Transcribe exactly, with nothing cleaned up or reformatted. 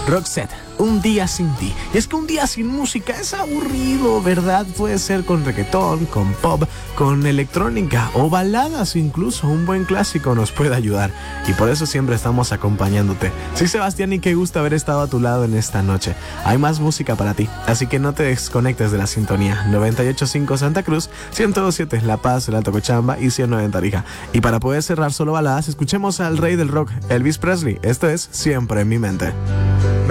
Roxette, Un día sin ti. Y es que un día sin música es aburrido, ¿verdad? Puede ser con reggaetón, con pop, con electrónica o baladas incluso. Un buen clásico nos puede ayudar y por eso siempre estamos acompañándote. Soy Sebastián y qué gusto haber estado a tu lado en esta noche. Hay más música para ti, así que no te desconectes de la sintonía. noventa y ocho punto cinco Santa Cruz, ciento dos punto siete La Paz, el Alto Cochamba y ciento noventa Tarija. Y para poder cerrar solo baladas, escuchemos al rey del rock, Elvis Presley. Esto es Siempre en mi mente.